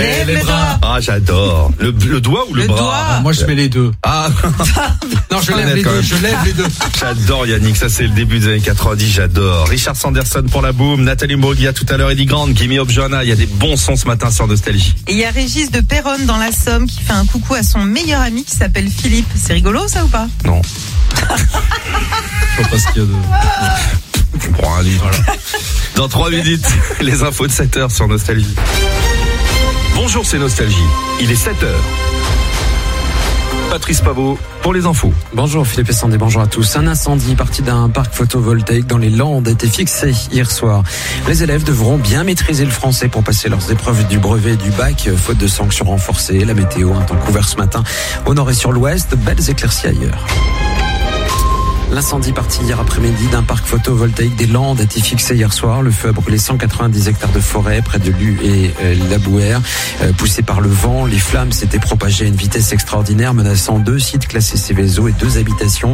les bras. Ah, j'adore. Le doigt ou le bras doigt. Moi, je mets les deux. Ah, Non, je lève les deux. Je lève les deux. j'adore Yannick, ça c'est le début des années 90, j'adore. Richard Sanderson pour la boum, Nathalie Mbruglia tout à l'heure, Eddie Grant, Gimme Up Johanna, il y a des bons sons ce matin sur Nostalgie. Et il y a Régis de Péronne dans la Somme qui fait un coucou à son meilleur ami qui s'appelle Philippe. C'est rigolo ça ou pas? Non. Je sais pas ce qu'il y a de... Tu prends un livre. Voilà. Dans 3 minutes, les infos de 7h sur Nostalgie. Bonjour, c'est Nostalgie. Il est 7h. Patrice Pavot pour les infos. Bonjour Philippe et Sandy, bonjour à tous. Un incendie parti d'un parc photovoltaïque dans les Landes a été fixé hier soir. Les élèves devront bien maîtriser le français pour passer leurs épreuves du brevet et du bac, faute de sanctions renforcées. La météo, un temps couvert ce matin au nord et sur l'ouest, belles éclaircies ailleurs. L'incendie parti hier après-midi d'un parc photovoltaïque des Landes a été fixé hier soir. Le feu a brûlé 190 hectares de forêt près de Lue et la Bouère. Poussé par le vent, les flammes s'étaient propagées à une vitesse extraordinaire, menaçant 2 sites classés Céveso et 2 habitations.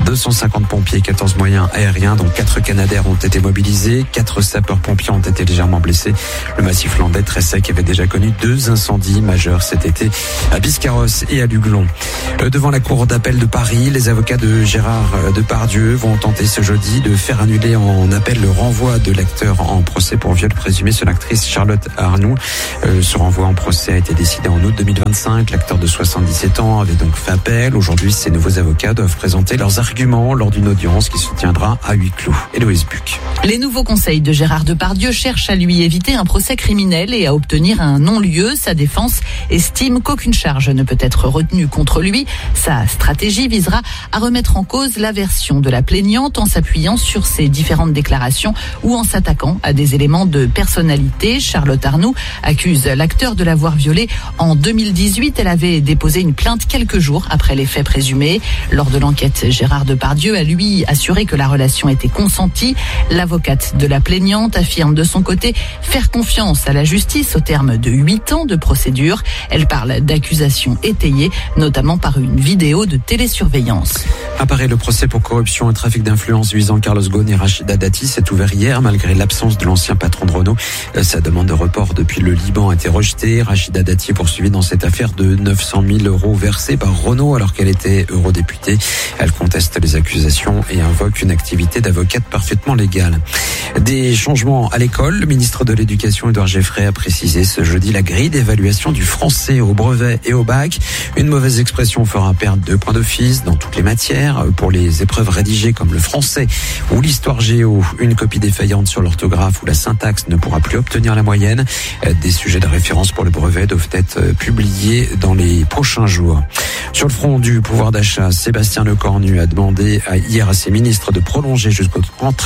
250 pompiers et 14 moyens aériens, dont 4 Canadair ont été mobilisés. 4 sapeurs-pompiers ont été légèrement blessés. Le massif landais très sec avait déjà connu 2 incendies majeurs cet été à Biscarrosse et à Luglon. Devant la cour d'appel de Paris, les avocats de Gérard Depardieu vont tenter ce jeudi de faire annuler en appel le renvoi de l'acteur en procès pour viol présumé sur l'actrice Charlotte Arnoux. Ce renvoi en procès a été décidé en août 2025. L'acteur de 77 ans avait donc fait appel. Aujourd'hui, ces nouveaux avocats doivent présenter leurs arguments lors d'une audience qui se tiendra à huis clos. Héloïse Buc. Les nouveaux conseils de Gérard Depardieu cherchent à lui éviter un procès criminel et à obtenir un non-lieu. Sa défense estime qu'aucune charge ne peut être retenue contre lui. Sa stratégie visera à remettre en cause la version de la plaignante en s'appuyant sur ses différentes déclarations ou en s'attaquant à des éléments de personnalité. Charlotte Arnoux accuse l'acteur de l'avoir violée en 2018. Elle avait déposé une plainte quelques jours après les faits présumés. Lors de l'enquête, Gérard Depardieu a lui assuré que la relation était consentie. L'avocate de la plaignante affirme de son côté faire confiance à la justice au terme de 8 ans de procédure. Elle parle d'accusations étayées, notamment par une vidéo de télésurveillance. Apparaît le procès pour corruption et trafic d'influence visant Carlos Ghosn et Rachida Dati s'est ouvert hier malgré l'absence de l'ancien patron de Renault. Sa demande de report depuis le Liban a été rejetée. Rachida Dati est poursuivie dans cette affaire de 900 000 € versés par Renault alors qu'elle était eurodéputée. Elle conteste les accusations et invoque une activité d'avocate parfaitement légale. Des changements à l'école. Le ministre de l'Éducation, Édouard Geffray, a précisé ce jeudi la grille d'évaluation du français au brevet et au bac. Une mauvaise expression fera perdre 2 points d'office dans toutes les matières. Pour les épreuves rédigées comme le français ou l'histoire géo, une copie défaillante sur l'orthographe ou la syntaxe ne pourra plus obtenir la moyenne. Des sujets de référence pour le brevet doivent être publiés dans les prochains jours. Sur le front du pouvoir d'achat, Sébastien Lecornu a demandé hier à ses ministres de prolonger jusqu'au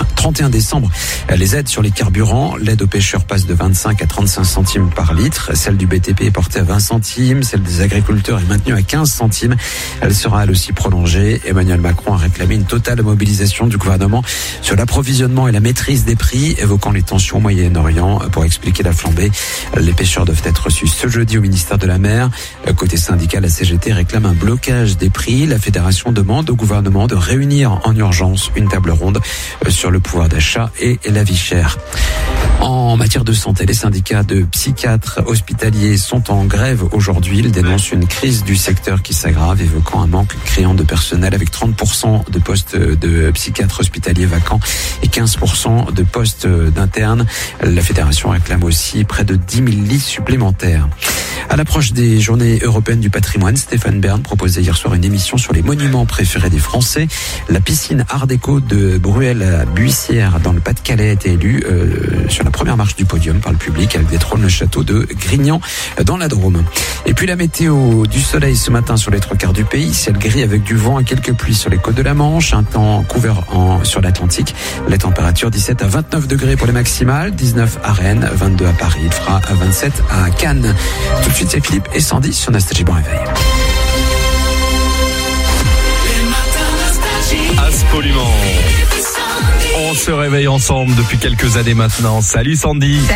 31 décembre les aides sur les carburants. L'aide aux pêcheurs passe de 25 à 35 centimes par litre. Celle du BTP est portée à 20 centimes. Celle des agriculteurs est maintenue à 15 centimes. Elle sera elle aussi prolongée. Emmanuel Macron a réclamé une totale mobilisation du gouvernement sur l'approvisionnement et la maîtrise des prix, évoquant les tensions au Moyen-Orient. Pour expliquer la flambée, les pêcheurs doivent être reçus ce jeudi au ministère de la Mer. Côté syndical, la CGT réclame un blocage des prix. La fédération demande au gouvernement de réunir en urgence une table ronde sur le pouvoir d'achat et la vie chère. En matière de santé, les syndicats de psychiatres hospitaliers sont en grève aujourd'hui. Ils dénoncent une crise du secteur qui s'aggrave, évoquant un manque criant de personnel avec 30% de postes de psychiatres hospitaliers vacants et 15% de postes d'internes. La fédération réclame aussi près de 10 000 lits supplémentaires. À l'approche des journées européennes du patrimoine, Stéphane Bern proposait hier soir une émission sur les monuments préférés des Français. La piscine Art déco de Bruel-Buissière dans le Pas-de-Calais a été élue sur la première marche du podium par le public. Elle détrône le château de Grignan dans la Drôme. Et puis la météo, du soleil ce matin sur les 3/4 du pays, ciel gris avec du vent et quelques pluies sur les côtes de la Manche, un temps couvert sur l'Atlantique. Les températures 17 à 29 degrés pour les maximales, 19 à Rennes, 22 à Paris, il fera 27 à Cannes. Tout de suite, c'est Philippe et Sandy sur Nostalgie. Bon réveil. Absolument. On se réveille ensemble depuis quelques années maintenant. Salut Sandy.